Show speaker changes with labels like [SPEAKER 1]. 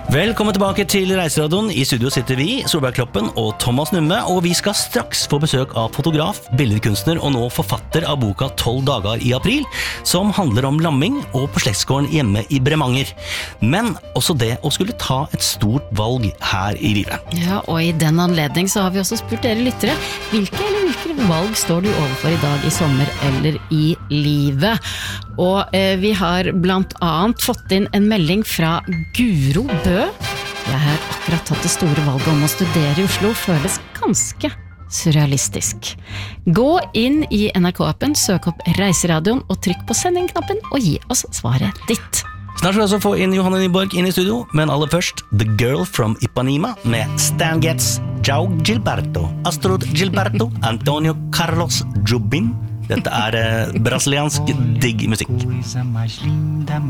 [SPEAKER 1] Velkommen tilbake til Reiseradioen. I studio sitter vi, Solberg Kloppen og Thomas Numme, og vi skal straks få besøk av fotograf, billedkunstner og nå forfatter av boka 12 dager i april, som handler om lamming og på slektsgården hjemme i Bremanger. Men også det å skulle ta et stort valg her i livet.
[SPEAKER 2] Ja, og i den anledning så har vi også spurt dere lyttere, hvilke valg står du overfor i dag i sommer eller i livet? Og vi har blant annet fått inn en melding fra Guro Bø. Jeg har akkurat tatt det store valget om å studere i Oslo, føles ganske surrealistisk. Gå inn i NRK-appen, søk opp Reiseradioen og trykk på sending-knappen og gi oss svaret ditt.
[SPEAKER 1] Snart skal vi også få inn Johanne Nyborg inn i studio, men aller først The Girl from Ipanema med Stan Getz, João Gilberto, Astrud Gilberto, Antonio Carlos Jobim. Dette brasiliansk digg musikk.